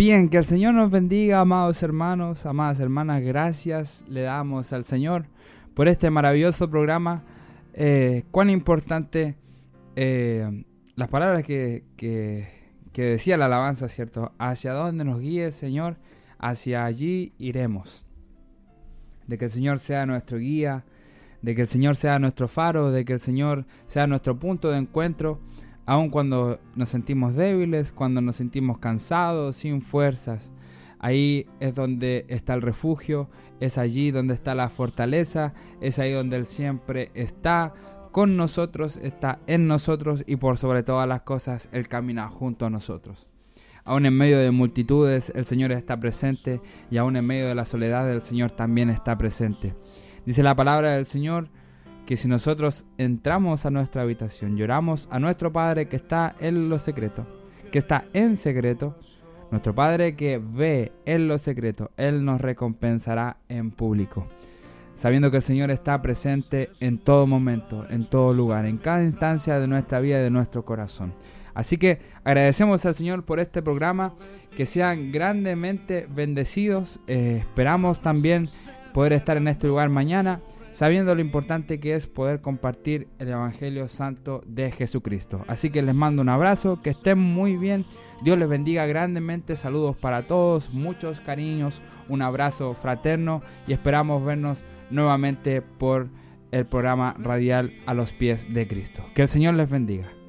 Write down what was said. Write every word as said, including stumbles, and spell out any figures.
Bien, que el Señor nos bendiga, amados hermanos, amadas hermanas. Gracias le damos al Señor por este maravilloso programa. Eh, cuán importante eh, las palabras que, que, que decía la alabanza, ¿cierto? Hacia dónde nos guíe el Señor, hacia allí iremos. De que el Señor sea nuestro guía, de que el Señor sea nuestro faro, de que el Señor sea nuestro punto de encuentro, aun cuando nos sentimos débiles, cuando nos sentimos cansados, sin fuerzas. Ahí es donde está el refugio, es allí donde está la fortaleza, es ahí donde Él siempre está con nosotros, está en nosotros y por sobre todas las cosas Él camina junto a nosotros. Aún en medio de multitudes el Señor está presente y aún en medio de la soledad el Señor también está presente. Dice la palabra del Señor que si nosotros entramos a nuestra habitación, lloramos a nuestro Padre que está en lo secreto, que está en secreto, nuestro Padre que ve en lo secreto, Él nos recompensará en público. Sabiendo que el Señor está presente en todo momento, en todo lugar, en cada instancia de nuestra vida y de nuestro corazón. Así que agradecemos al Señor por este programa, que sean grandemente bendecidos. Eh, esperamos también poder estar en este lugar mañana, sabiendo lo importante que es poder compartir el Evangelio Santo de Jesucristo. Así que les mando un abrazo, que estén muy bien, Dios les bendiga grandemente, saludos para todos, muchos cariños, un abrazo fraterno y esperamos vernos nuevamente por el programa radial A los Pies de Cristo. Que el Señor les bendiga.